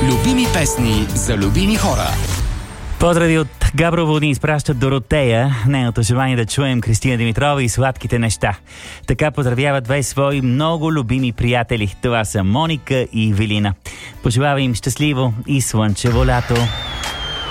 Любими песни за любими хора. Поздрави от Габрово ни изпращат Доротея. Нейното желание да чуем Кристина Димитрова и сладките неща. Така поздравяват две свои много любими приятели. Това са Моника и Велина. Пожелава им щастливо и слънчево лято.